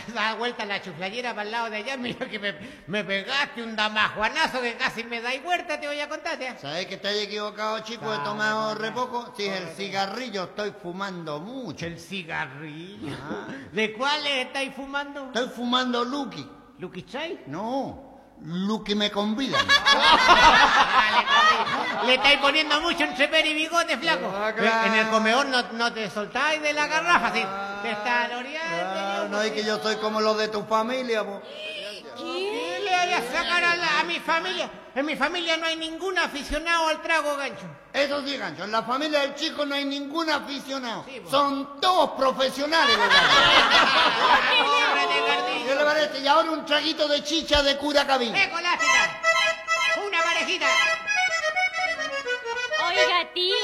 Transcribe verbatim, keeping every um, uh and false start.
da vuelta la chuflayera para el lado de allá, mira que me, me pegaste un damajuanazo que casi me da y vuelta, te voy a contarte. ¿Sabes que estáis equivocado, chico? He tomado re poco. Si es el cigarrillo, estoy fumando mucho. El cigarrillo. Ah. ¿De cuáles estáis fumando? Estoy fumando Lucky. ¿Lucky Chai? No, Lucky me convidan. Le estáis poniendo mucho entre pera y bigote, flaco. Ah, claro. En el comedor no, no te soltáis de la garrafa, ¿sí? Te están oriando. No, no es que yo soy como los de tu familia, po. ¿Qué le voy a sacar a, la, a mi familia? En mi familia no hay ningún aficionado al trago, Gancho. Eso sí, Gancho, en la familia del chico no hay ningún aficionado. Sí, son todos profesionales, los Gancho. ¿Qué le parece? Y ahora un traguito de chicha de cura cabina. ¡Eh, colástica! ¡Una parejita! Oiga, tío.